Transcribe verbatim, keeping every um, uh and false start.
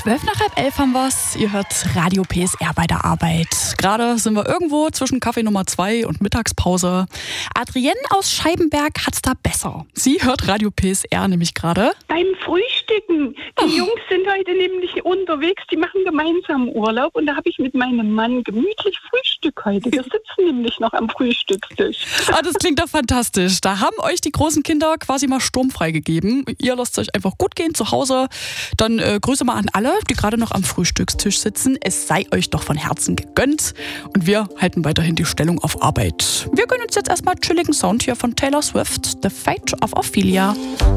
Zwölf nach halb elf haben wir's. Ihr hört Radio P S R bei der Arbeit. Gerade sind wir irgendwo zwischen Kaffee Nummer zwei und Mittagspause. Adrienne aus Scheibenberg hat's da besser. Sie hört Radio P S R nämlich gerade. Beim Frühstücken. Die Oh. Jungs sind heute nämlich unterwegs, die machen gemeinsam Urlaub und da habe ich mit meinem Mann gemütlich Frühstück heute. Wir sitzen nämlich noch am Frühstückstisch. Ah, das klingt doch fantastisch. Da haben euch die großen Kinder quasi mal sturmfrei gegeben. Ihr lasst euch einfach gut gehen zu Hause. Dann äh, Grüße mal an alle, die gerade noch am Frühstückstisch sitzen. Es sei euch doch von Herzen gegönnt. Und wir halten weiterhin die Stellung auf Arbeit. Wir gönnen uns jetzt erstmal chilligen Sound hier von Taylor Swift, The Fate of Ophelia.